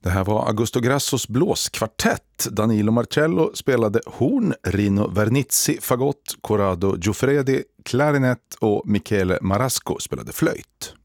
Det här var Augusto Grassos blåskvartett. Danilo Marcello spelade horn, Rino Vernizzi fagott, Corrado Giuffredi klarinett och Michele Marasco spelade flöjt.